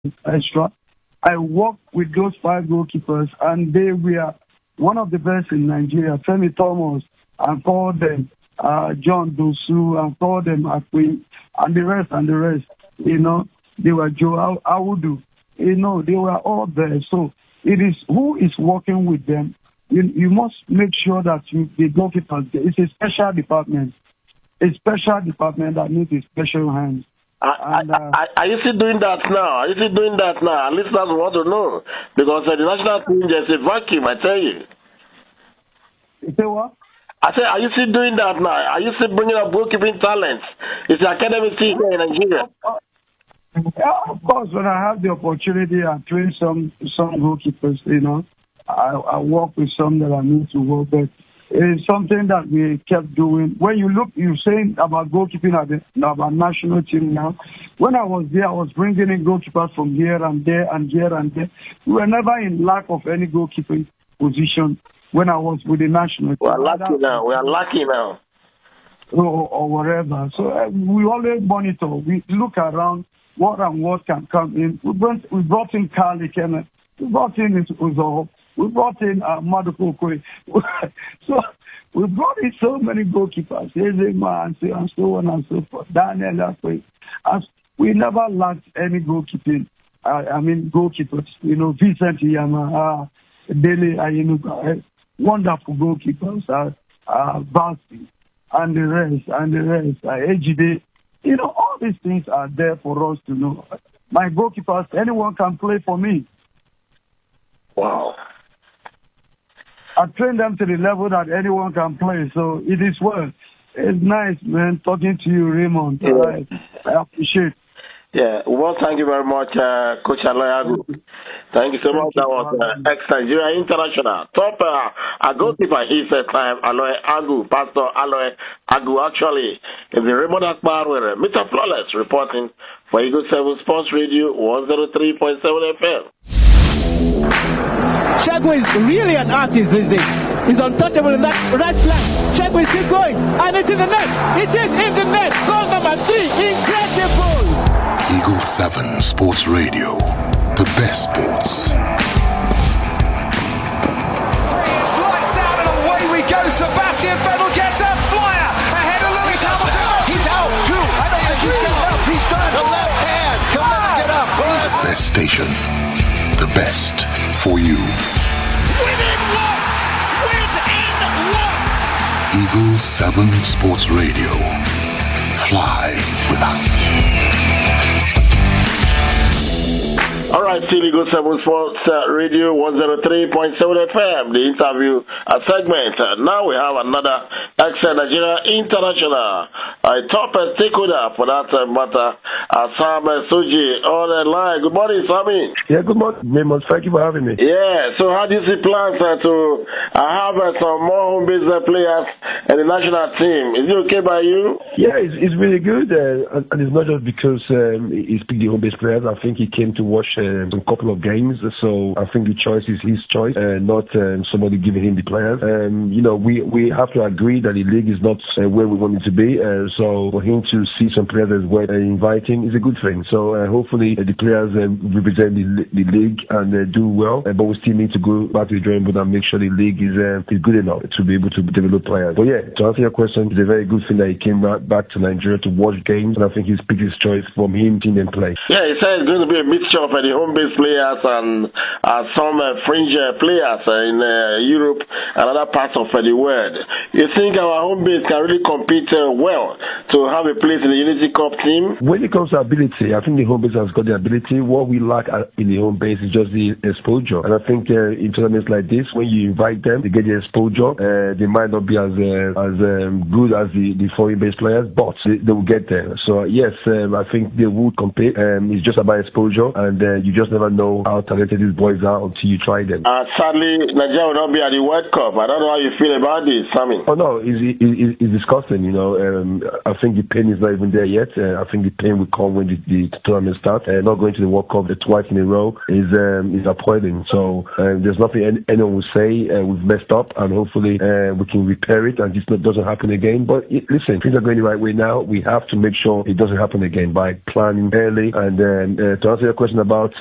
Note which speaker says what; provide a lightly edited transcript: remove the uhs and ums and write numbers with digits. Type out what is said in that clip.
Speaker 1: extra. I worked with those 5 goalkeepers, and they were one of the best in Nigeria. Femi Thomas, I called them John Dosu, I called them Akwi, and the rest. They were Joe Awudu. They were all there. So it is who is working with them. You must make sure that the goalkeepers, it's a special department that needs special hands.
Speaker 2: Are you still doing that now? At least that's what to know. Because the national team, there's a vacuum, I tell you.
Speaker 1: You say what?
Speaker 2: I said, are you still doing that now? Are you still bringing up goalkeeping talents? It's the academy team here in Nigeria.
Speaker 1: Yeah, of course, when I have the opportunity, I train some goalkeepers, I work with some that I need to work with. It's something that we kept doing. When you look, you're saying about goalkeeping about national team now. When I was there, I was bringing in goalkeepers from here and there and here and there. We were never in lack of any goalkeeping position when I was with the national team.
Speaker 2: We are lucky now.
Speaker 1: Or whatever. So we always monitor. We look around what can come in. We brought in Carly Kenneth. We brought in Uzo. We brought in Maduko Kwe. So we brought in so many goalkeepers. And so on and so forth. Daniel Akwe. We never lacked any goalkeeping. Goalkeepers. Vincent Iyama, Dele Ayenuga, wonderful goalkeepers. Basti, and the rest. Ejide. All these things are there for us to know. My goalkeepers, anyone can play for me.
Speaker 2: Wow.
Speaker 1: I train them to the level that anyone can play, so it is well. It's nice, man, talking to you, Raymond.
Speaker 2: Yeah.
Speaker 1: I appreciate it.
Speaker 2: Yeah, well, thank you very much, Coach Aloy Agu. Thank you so much. That was ex-Nigeria International. Top goalkeeper, he said, Aloy Agu, Pastor Aloy Agu, actually, is the Raymond Akbar with Mr. Flawless reporting for Eagle 7 Sports Radio 103.7 FM.
Speaker 3: Shagway is really an artist these days. He's untouchable in that right flank. Shagway is still going, and it's in the net. It is in the net. Goal number 3. Incredible.
Speaker 4: Eagle 7 Sports Radio. The best sports.
Speaker 5: It's lights out and away we go. Sebastian Vettel gets a flyer ahead of Lewis Hamilton.
Speaker 6: He's out too. I don't think he's getting up. He's done. The left hand. He'll never get up.
Speaker 4: Best station. The best for you.
Speaker 5: Within one!
Speaker 4: Eagle 7 Sports Radio. Fly with us.
Speaker 2: All right, still Eagle 7 Sports Radio 103.7 FM, the interview segment. Now we have another ex-Nigeria International, a top stakeholder for that matter, Sam Suji on the line. Good morning, Sammy.
Speaker 7: Yeah, good morning, Raymond. Thank you for having me.
Speaker 2: Yeah, so how do you see plans to have some more home-based players in the national team? Is it okay by you?
Speaker 7: Yeah, it's really good, and it's not just because he's picked the home-based players. I think he came to watch a couple of games, so I think the choice is his choice, not somebody giving him the players. We have to agree that the league is not where we want it to be, so for him to see some players as well invite him is a good thing. So hopefully the players represent the league and do well, but we still need to go back to the drawing board and make sure the league is good enough to be able to develop players. But yeah, to answer your question, it's a very good thing that he came back to Nigeria to watch games, and I think he's picked his choice from him team and play.
Speaker 2: Yeah, he said it's going to be a mixture of the home-based players and some fringe players in Europe and other parts of the world. You think our home base can really compete well to have a place in the Unity Cup team?
Speaker 7: When it comes to ability, I think the home base has got the ability. What we lack in the home base is just the exposure. And I think in tournaments like this, when you invite them, they get the exposure. They might not be as good as the foreign base players, but they will get there. So yes, I think they would compete. It's just about exposure, and you just never know how talented these boys are until you try them.
Speaker 2: Sadly, Nigeria will not be at the World Cup. I don't know how you feel about this, Sammy.
Speaker 7: Oh no, it's disgusting. I think the pain is not even there yet. I think the pain will come when the tournament starts. Not going to the World Cup twice in a row is appalling. So there's nothing anyone will say. We've messed up, and hopefully we can repair it, and this doesn't happen again. But listen, things are going the right way now. We have to make sure it doesn't happen again by planning early. And to answer your question about